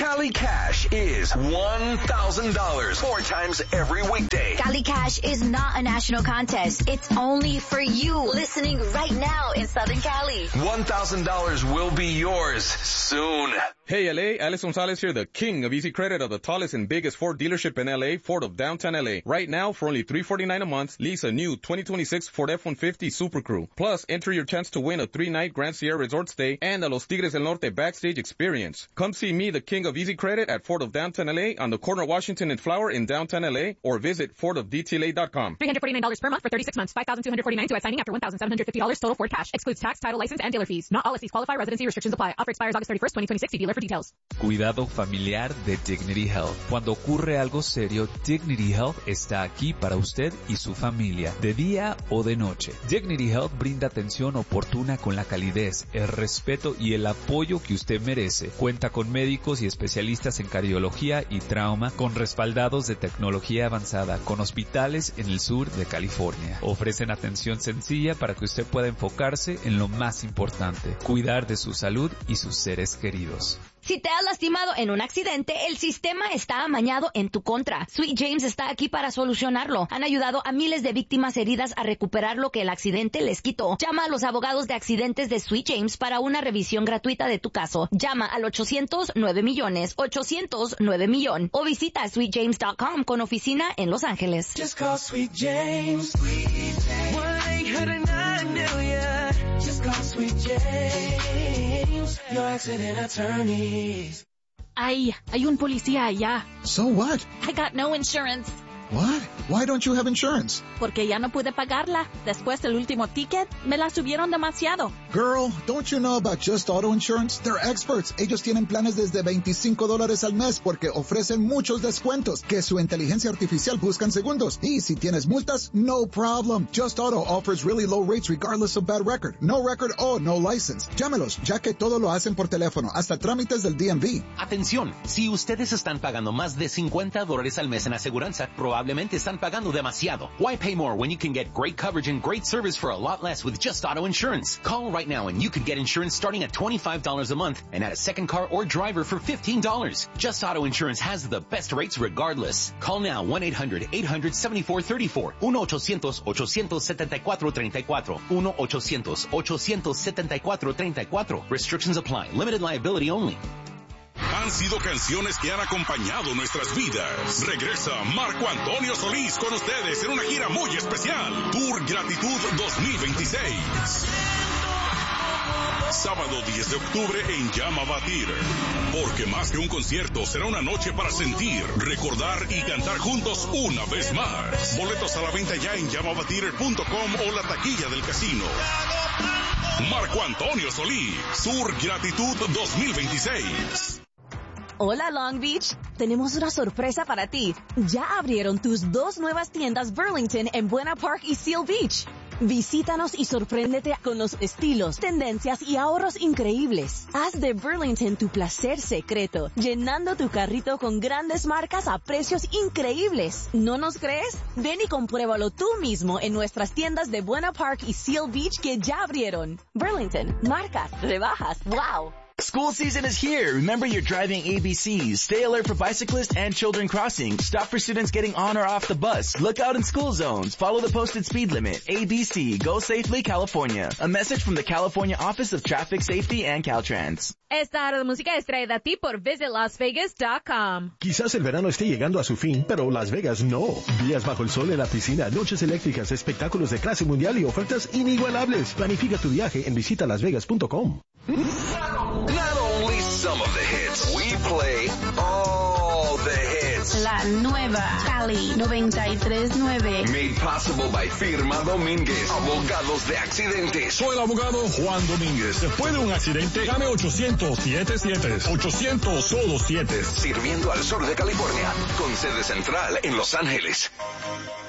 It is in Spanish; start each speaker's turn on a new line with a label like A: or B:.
A: Cali Cash is $1,000 4 times every weekday.
B: Cali Cash is not a national contest. It's only for you listening right now in Southern Cali.
A: $1,000 will be yours soon.
C: Hey LA, Alex Gonzalez here, the king of easy credit of the tallest and biggest Ford dealership in LA, Ford of downtown LA. Right now, for only $349 a month, lease a new 2026 Ford F-150 Super Crew. Plus, enter your chance to win a 3-night Grand Sierra Resort stay and a Los Tigres del Norte backstage experience. Come see me, the king of easy credit, at Ford of downtown LA on the corner of Washington and Flower in downtown LA, or visit FordofDTLA.com.
D: $349 per month for 36 months, $5,249 to add signing after $1,750 total Ford cash. Excludes tax, title, license, and dealer fees. Not all leases qualify. Residency restrictions apply. Offer expires August 31st, 2026. See dealer for details.
E: Cuidado familiar de Dignity Health. Cuando ocurre algo serio, Dignity Health está aquí para usted y su familia, de día o de noche. Dignity Health brinda atención oportuna con la calidez, el respeto y el apoyo que usted merece. Cuenta con médicos y especialistas en cardiología y trauma, con respaldados de tecnología avanzada, con hospitales en el sur de California. Ofrecen atención sencilla para que usted pueda enfocarse en lo más importante, cuidar de su salud y sus seres queridos.
B: Si te has lastimado en un accidente, el sistema está amañado en tu contra. Sweet James está aquí para solucionarlo. Han ayudado a miles de víctimas heridas a recuperar lo que el accidente les quitó. Llama a los abogados de accidentes de Sweet James para una revisión gratuita de tu caso. Llama al 800-9 800-9 millones o visita sweetjames.com con oficina en Los Ángeles.
F: Just call Sweet James. 1-800-9-million. Just call Sweet James. Your accident attorneys.
D: Ay, hay un policía allá.
G: So what?
D: I got no insurance.
G: What? Why don't you have insurance?
D: Porque ya no pude pagarla. Después del último ticket, me la subieron demasiado.
G: Girl, don't you know about Just Auto Insurance? They're experts. Ellos tienen planes desde $25 al mes porque ofrecen muchos descuentos que su inteligencia artificial busca en segundos. Y si tienes multas, no problem. Just Auto offers really low rates regardless of bad record. No record o no license. Llámelos, ya que todo lo hacen por teléfono, hasta trámites del DMV.
H: Atención, si ustedes están pagando más de $50 al mes en aseguranza, probablemente están pagando demasiado. Why pay more when you can get great coverage and great service for a lot less with Just Auto Insurance? Call right now and you can get insurance starting at $25 a month and add a second car or driver for $15. Just Auto Insurance has the best rates regardless. Call now 1-800-800-7434. 1-800-800-7434. 1-800-800-7434. Restrictions apply. Limited liability only.
I: Han sido canciones que han acompañado nuestras vidas. Regresa Marco Antonio Solís con ustedes en una gira muy especial. Tour Gratitud 2026. Sábado 10 de octubre en Llama Theater. Porque más que un concierto, será una noche para sentir, recordar y cantar juntos una vez más. Boletos a la venta ya en llamabatheater.com o la taquilla del casino. Marco Antonio Solís, Tour Gratitud 2026.
J: Hola Long Beach, tenemos una sorpresa para ti. Ya abrieron tus 2 nuevas tiendas Burlington en Buena Park y Seal Beach. Visítanos y sorpréndete con los estilos, tendencias y ahorros increíbles. Haz de Burlington tu placer secreto, llenando tu carrito con grandes marcas a precios increíbles. ¿No nos crees? Ven y compruébalo tú mismo en nuestras tiendas de Buena Park y Seal Beach que ya abrieron. Burlington, marcas, rebajas, wow.
K: School season is here. Remember your driving ABCs. Stay alert for bicyclists and children crossing. Stop for students getting on or off the bus. Look out in school zones. Follow the posted speed limit. ABC. Go safely, California. A message from the California Office of Traffic Safety and Caltrans.
D: Esta hora de música es traída a ti por visitlasvegas.com.
L: Quizás el verano esté llegando a su fin, pero Las Vegas no. Días bajo el sol en la piscina, noches eléctricas, espectáculos de clase mundial y ofertas inigualables. Planifica tu viaje en visitalasvegas.com.
A: Not only some of the hits, we play all the hits.
B: La nueva Cali 93.9.
A: Made possible by Firma Domínguez, abogados de accidentes.
M: Soy el abogado Juan Domínguez. Después de un accidente, llame 800-77. 800, solo 7.
A: Sirviendo al sur de California, con sede central en Los Ángeles.